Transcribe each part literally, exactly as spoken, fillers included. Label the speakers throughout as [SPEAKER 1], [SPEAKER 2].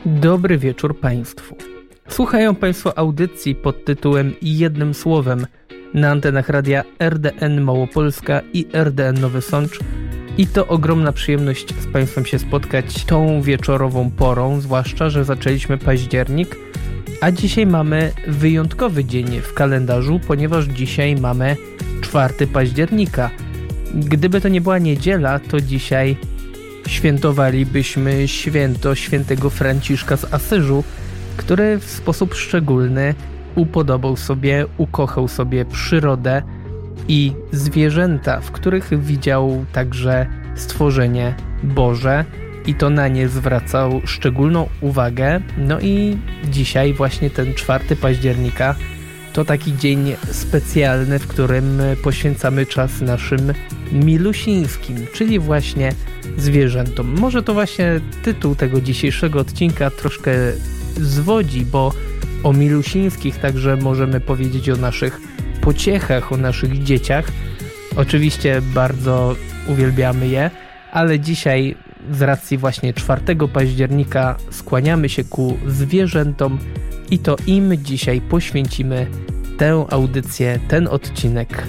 [SPEAKER 1] Dobry wieczór Państwu. Słuchają Państwo audycji pod tytułem Jednym Słowem na antenach radia R D N Małopolska i R D N Nowy Sącz i to ogromna przyjemność z Państwem się spotkać tą wieczorową porą, zwłaszcza, że zaczęliśmy październik, a dzisiaj mamy wyjątkowy dzień w kalendarzu, ponieważ dzisiaj mamy czwartego października. Gdyby to nie była niedziela, to dzisiaj świętowalibyśmy święto świętego Franciszka z Asyżu, który w sposób szczególny upodobał sobie, ukochał sobie przyrodę i zwierzęta, w których widział także stworzenie Boże i to na nie zwracał szczególną uwagę. No i dzisiaj właśnie ten czwartego października to taki dzień specjalny, w którym poświęcamy czas naszym milusińskim, czyli właśnie zwierzętom. Może to właśnie tytuł tego dzisiejszego odcinka troszkę zwodzi, bo o milusińskich także możemy powiedzieć o naszych pociechach, o naszych dzieciach. Oczywiście bardzo uwielbiamy je, ale dzisiaj z racji właśnie czwartego października skłaniamy się ku zwierzętom i to im dzisiaj poświęcimy tę audycję, ten odcinek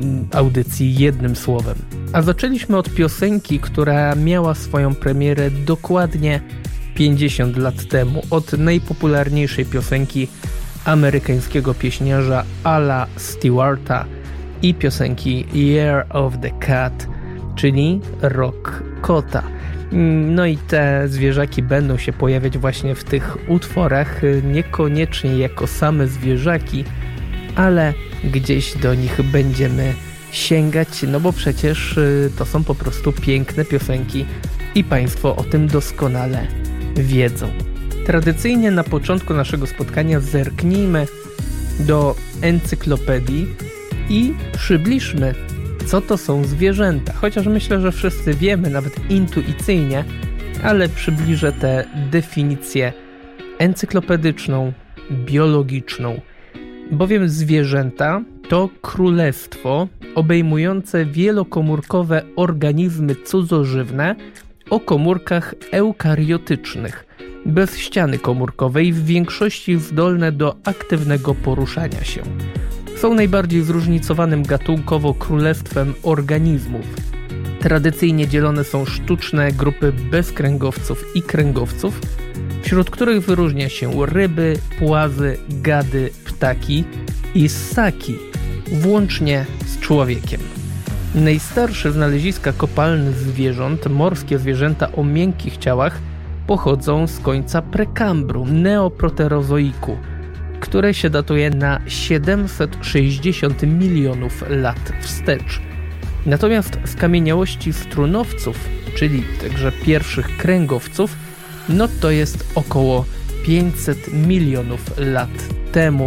[SPEAKER 1] audycji Jednym Słowem. A zaczęliśmy od piosenki, która miała swoją premierę dokładnie pięćdziesiąt lat temu, od najpopularniejszej piosenki amerykańskiego pieśniarza Ala Stewarta i piosenki Year of the Cat, czyli Rok Kota. No i te zwierzaki będą się pojawiać właśnie w tych utworach, niekoniecznie jako same zwierzaki, ale gdzieś do nich będziemy sięgać, no bo przecież to są po prostu piękne piosenki i Państwo o tym doskonale wiedzą. Tradycyjnie na początku naszego spotkania zerknijmy do encyklopedii i przybliżmy, co to są zwierzęta. Chociaż myślę, że wszyscy wiemy, nawet intuicyjnie, ale przybliżę tę definicję encyklopedyczną, biologiczną. Bowiem zwierzęta to królestwo obejmujące wielokomórkowe organizmy cudzoziemne o komórkach eukariotycznych, bez ściany komórkowej, w większości zdolne do aktywnego poruszania się. Są najbardziej zróżnicowanym gatunkowo królestwem organizmów. Tradycyjnie dzielone są sztuczne grupy bezkręgowców i kręgowców, wśród których wyróżnia się ryby, płazy, gady, ptaki i ssaki, włącznie z człowiekiem. Najstarsze znaleziska kopalne zwierząt, morskie zwierzęta o miękkich ciałach, pochodzą z końca prekambru, neoproterozoiku, które się datuje na siedemset sześćdziesiąt milionów lat wstecz. Natomiast skamieniałości strunowców, czyli także pierwszych kręgowców, no to jest około pięćset milionów lat temu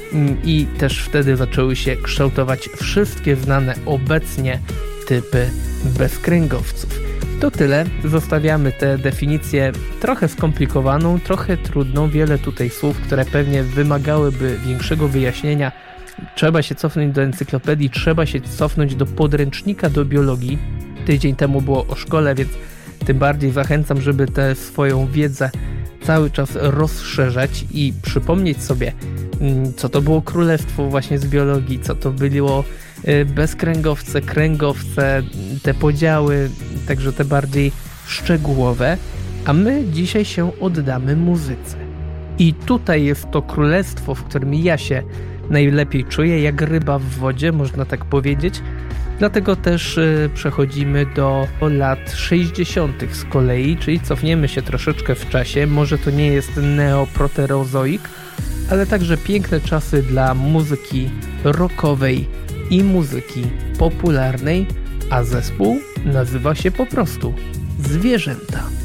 [SPEAKER 1] i też wtedy zaczęły się kształtować wszystkie znane obecnie typy bezkręgowców. To tyle, zostawiamy tę definicję trochę skomplikowaną, trochę trudną, wiele tutaj słów, które pewnie wymagałyby większego wyjaśnienia. Trzeba się cofnąć do encyklopedii, trzeba się cofnąć do podręcznika do biologii. Tydzień temu było o szkole, więc tym bardziej zachęcam, żeby tę swoją wiedzę cały czas rozszerzać i przypomnieć sobie, co to było królestwo właśnie z biologii, co to było bezkręgowce, kręgowce, te podziały, także te bardziej szczegółowe, a my dzisiaj się oddamy muzyce. I tutaj jest to królestwo, w którym ja się najlepiej czuję, jak ryba w wodzie, można tak powiedzieć. Dlatego też y, przechodzimy do lat sześćdziesiątych z kolei, czyli cofniemy się troszeczkę w czasie. Może to nie jest neoproterozoik, ale także piękne czasy dla muzyki rockowej i muzyki popularnej, a zespół nazywa się po prostu Zwierzęta.